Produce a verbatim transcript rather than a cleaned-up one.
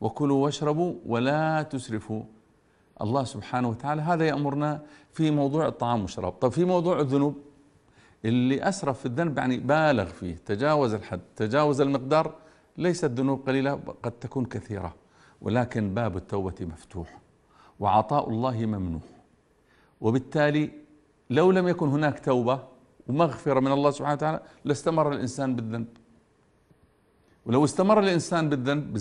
وكلوا واشربوا ولا تسرفوا. الله سبحانه وتعالى هذا يأمرنا في موضوع الطعام والشراب. طيب في موضوع الذنوب، اللي أسرف في الذنب يعني بالغ فيه، تجاوز الحد، تجاوز المقدار، ليست ذنوب قليلة، قد تكون كثيرة، ولكن باب التوبة مفتوح وعطاء الله ممنوح. وبالتالي لو لم يكن هناك توبة ومغفرة من الله سبحانه وتعالى لاستمر الإنسان بالذنب. ولو استمر الإنسان بالذنب